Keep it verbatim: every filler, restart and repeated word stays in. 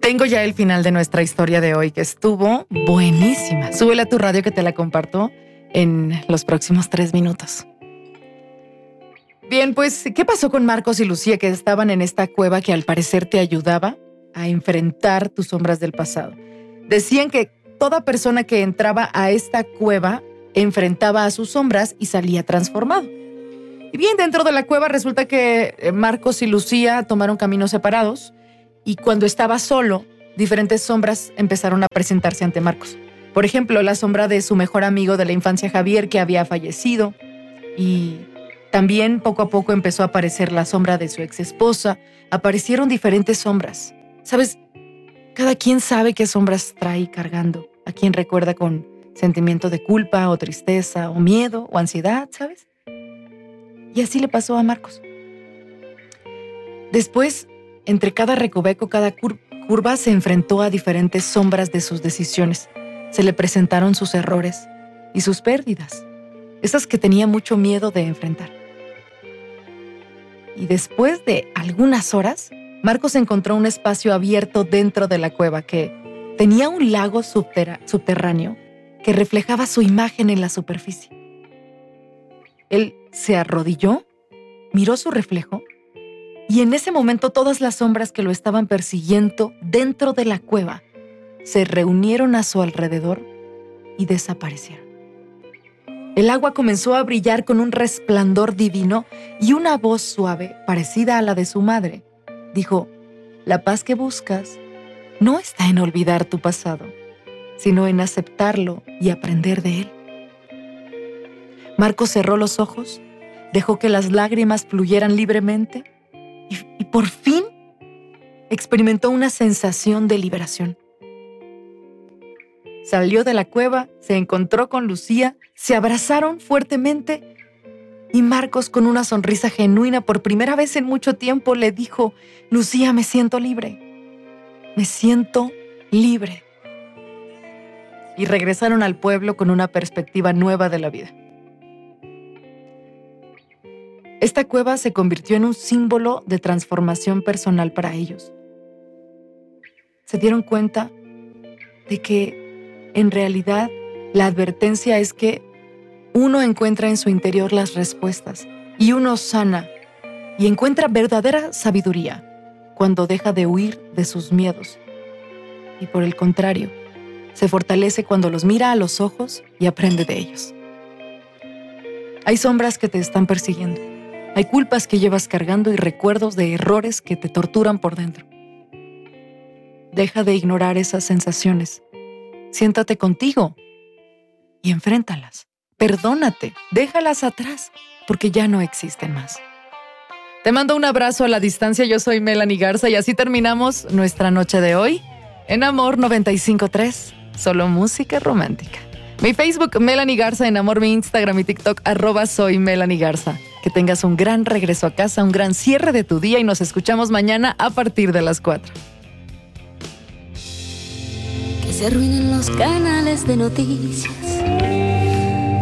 Tengo ya el final de nuestra historia de hoy, que estuvo buenísima. Súbela a tu radio que te la comparto en los próximos tres minutos. Bien, pues, ¿qué pasó con Marcos y Lucía que estaban en esta cueva que al parecer te ayudaba a enfrentar tus sombras del pasado? Decían que toda persona que entraba a esta cueva enfrentaba a sus sombras y salía transformado. Y bien, dentro de la cueva resulta que Marcos y Lucía tomaron caminos separados y cuando estaba solo, diferentes sombras empezaron a presentarse ante Marcos. Por ejemplo, la sombra de su mejor amigo de la infancia, Javier, que había fallecido, y también poco a poco empezó a aparecer la sombra de su ex esposa. Aparecieron diferentes sombras. ¿Sabes? Cada quien sabe qué sombras trae cargando. A quien recuerda con sentimiento de culpa o tristeza o miedo o ansiedad, ¿sabes? Y así le pasó a Marcos. Después, entre cada recoveco, cada cur- curva, se enfrentó a diferentes sombras de sus decisiones. Se le presentaron sus errores y sus pérdidas, esas que tenía mucho miedo de enfrentar. Y después de algunas horas, Marcos encontró un espacio abierto dentro de la cueva que tenía un lago subterra- subterráneo que reflejaba su imagen en la superficie. Él se arrodilló, miró su reflejo, y en ese momento todas las sombras que lo estaban persiguiendo dentro de la cueva se reunieron a su alrededor y desaparecieron. El agua comenzó a brillar con un resplandor divino y una voz suave, parecida a la de su madre, dijo: la paz que buscas no está en olvidar tu pasado, sino en aceptarlo y aprender de él. Marcos cerró los ojos, dejó que las lágrimas fluyeran libremente y, y por fin experimentó una sensación de liberación. Salió de la cueva, se encontró con Lucía, se abrazaron fuertemente y Marcos, con una sonrisa genuina por primera vez en mucho tiempo, le dijo: Lucía, me siento libre, me siento libre. Y regresaron al pueblo con una perspectiva nueva de la vida. Esta cueva se convirtió en un símbolo de transformación personal para ellos. Se dieron cuenta de que, en realidad, la advertencia es que uno encuentra en su interior las respuestas y uno sana y encuentra verdadera sabiduría cuando deja de huir de sus miedos. Y por el contrario, se fortalece cuando los mira a los ojos y aprende de ellos. Hay sombras que te están persiguiendo. Hay culpas que llevas cargando y recuerdos de errores que te torturan por dentro. Deja de ignorar esas sensaciones. Siéntate contigo y enfréntalas. Perdónate, déjalas atrás, porque ya no existen más. Te mando un abrazo a la distancia. Yo soy Melanie Garza y así terminamos nuestra noche de hoy en Amor noventa y cinco punto tres, solo música romántica. Mi Facebook, Melanie Garza, en Amor, mi Instagram y TikTok, arroba soy Melanie Garza. Que tengas un gran regreso a casa, un gran cierre de tu día y nos escuchamos mañana a partir de las cuatro. Que se arruinen los canales de noticias,